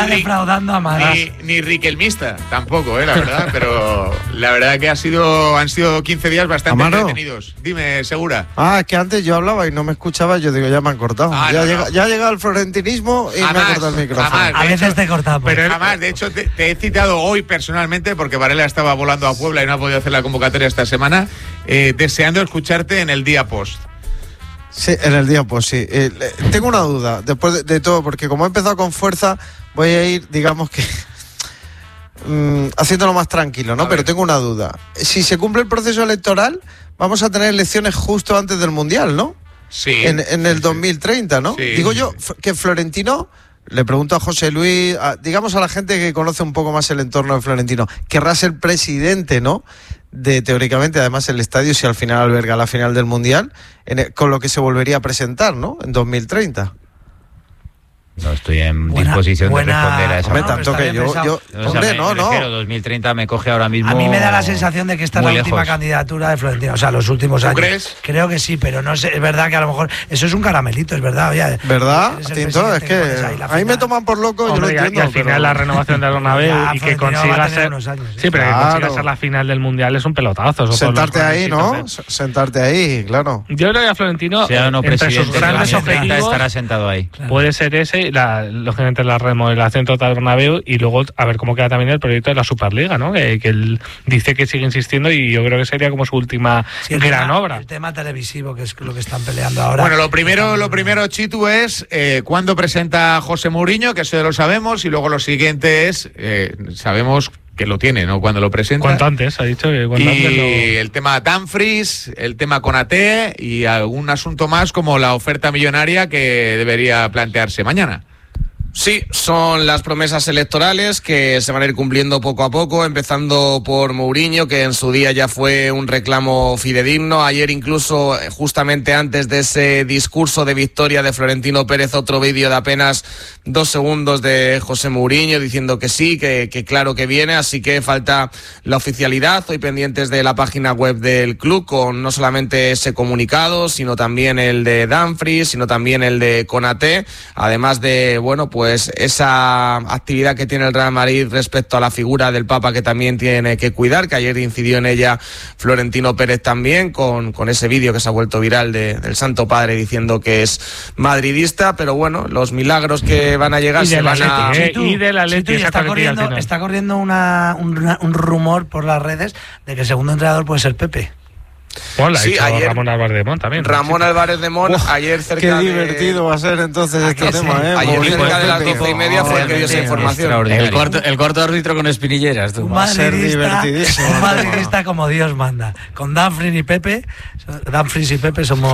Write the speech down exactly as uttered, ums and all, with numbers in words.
defraudando a más. Ni, ni riquelmista, tampoco, eh, la verdad, pero la verdad que ha sido, han sido quince días bastante Amaro. entretenidos. Dime, Segura. Ah, es que antes yo hablaba y no me escuchaba, yo digo, ya me han cortado. Ah, ya, no, llega, no. ya ha llegado el florentinismo y Jamás, me ha cortado el micrófono. jamás. A de veces hecho, te cortamos. Pero jamás, de hecho, te, te he citado hoy personalmente porque Varela estaba volando a Puebla y no ha podido hacer la convocatoria esta semana, eh, deseando escucharte en el día post. Sí, en el día, pues sí. Eh, tengo una duda, después de, de todo, porque como he empezado con fuerza, voy a ir, digamos que, mmm, haciéndolo más tranquilo, ¿no? A Pero ver. tengo una duda. Si se cumple el proceso electoral, vamos a tener elecciones justo antes del Mundial, ¿no? Sí. En, en el sí, dos mil treinta, ¿no? Sí, Digo sí, yo sí. que Florentino, le pregunto a José Luis, a- digamos a la gente que conoce un poco más el entorno de Florentino, querrá ser presidente, ¿no? De teóricamente, además, el estadio, si al final alberga la final del Mundial, en el- con lo que se volvería a presentar, ¿no? En dos mil treinta. No estoy en Buena- disposición buena- de responder a esa Hombre, no, pregunta. tanto está que bien yo, pensado. yo O sea, hombre, me- no, me no. refiero, dos mil treinta me coge ahora mismo. A mí me da la sensación de que esta es muy la última lejos. candidatura de Florentino, o sea, los últimos ¿Tú años. crees? Creo que sí, pero no sé, es verdad que a lo mejor eso es un caramelito, es verdad. Oye, ¿Verdad, eres el Tinto? Es presidente que pones ahí la a mí me final. toman por loco, yo Hombre, lo y a- entiendo. y al final pero- la renovación del Bernabéu Ya, y que Florentino va a consiga tener ser unos años, ¿eh? sí, pero que Claro. consiga ser la final del Mundial es un pelotazo. eso Sentarte todos los ahí, ¿no? congresistas, ¿eh? Sentarte ahí, claro. Yo creo que a Florentino, Sea o no entre sus presidente, grandes dos mil treinta objetivos, estará sentado ahí. puede ser ese, la, lógicamente la remodelación total del Bernabéu y luego a ver cómo queda también el proyecto de la Superliga, ¿no? Que, que él dice que sigue insistiendo y yo creo que sería como su última Sí, el gran tema- obra. El tema televisivo, que es lo que están peleando ahora. Bueno, lo primero, lo primero, Chitu, es eh, cuándo presenta José Mourinho, que eso ya lo sabemos, y luego lo siguiente es, eh, sabemos que lo tiene, ¿no? Cuando lo presenta. Cuanto antes, ha dicho que cuanto Y antes lo... el tema Dumfries, el tema Konaté y algún asunto más como la oferta millonaria que debería plantearse mañana. Sí, son las promesas electorales que se van a ir cumpliendo poco a poco, empezando por Mourinho, que en su día ya fue un reclamo fidedigno. Ayer incluso, justamente antes de ese discurso de victoria de Florentino Pérez, otro vídeo de apenas dos segundos de José Mourinho diciendo que sí, que, que claro que viene, así que falta la oficialidad. Hoy pendientes de la página web del club con no solamente ese comunicado, sino también el de Dumfries, sino también el de Konaté, además de, bueno, pues pues esa actividad que tiene el Real Madrid respecto a la figura del Papa, que también tiene que cuidar, que ayer incidió en ella Florentino Pérez también, con, con ese vídeo que se ha vuelto viral de, del Santo Padre diciendo que es madridista, pero bueno, los milagros que van a llegar Y se del van a... Atleti, ¿eh? Chitu, y del Atleti, Chitu, y esa está coletilla al corriendo, final. está corriendo una, un, un rumor por las redes de que el segundo entrenador puede ser Pepe. Bueno, lo ha Sí, dicho ayer- Ramón Álvarez de Mont también. Ramón Sí. Álvarez de Mont, Uf, ayer cerca Qué de... divertido va a ser entonces este Ayer- tema, ¿eh? ayer Mourinho cerca de las Pepe. doce y media fue el que dio esa información. Extraordinario. El corto, el corto árbitro con espinilleras, tú. Un Va a ser madridista, divertidísimo. un madridista como Dios manda. Con Dumfries y Pepe, Dumfries y Pepe somos